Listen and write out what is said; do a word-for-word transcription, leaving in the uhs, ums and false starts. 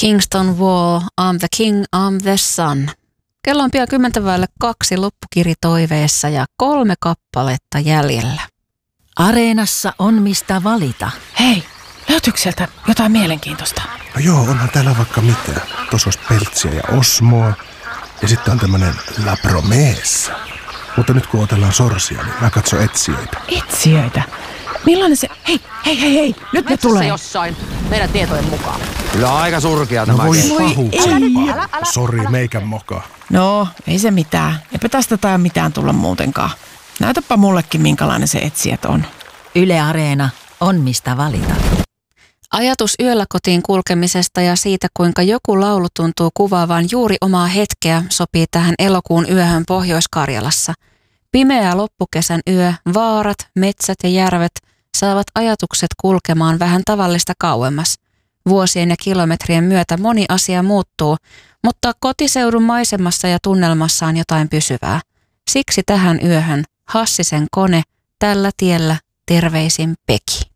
Kingston Wall, I'm the king, I'm the sun. Kello on pian kymmentä vaille kaksi loppukiri toiveessa ja kolme kappaletta jäljellä. Areenassa on mistä valita. Hei, löytyykö sieltä jotain mielenkiintoista? No joo, onhan täällä vaikka mitä. Tuossa olisi Peltsiä ja Osmoa. Ja sitten on tämmönen La Promessa. Mutta nyt kun otellaan sorsia, niin mä katson etsijöitä. Etsijöitä? Millainen se... Hei, hei, hei, hei, nyt ne tulee. Jossain meidän tietojen mukaan. Kyllä aika surkea No tämä. voi Voi pahuksempaa. Sori, meikän moka. No, ei se mitään. Eipä tästä tai mitään tulla muutenkaan. Näytäpä mullekin, minkälainen se etsijät on. Yle Areena on mistä valita. Ajatus yöllä kotiin kulkemisesta ja siitä, kuinka joku laulu tuntuu kuvaavan juuri omaa hetkeä, sopii tähän elokuun yöhön Pohjois-Karjalassa. Pimeä loppukesän yö, vaarat, metsät ja järvet saavat ajatukset kulkemaan vähän tavallista kauemmas. Vuosien ja kilometrien myötä moni asia muuttuu, mutta kotiseudun maisemassa ja tunnelmassa on jotain pysyvää. Siksi tähän yöhön Hassisen kone, tällä tiellä, terveisin Peki.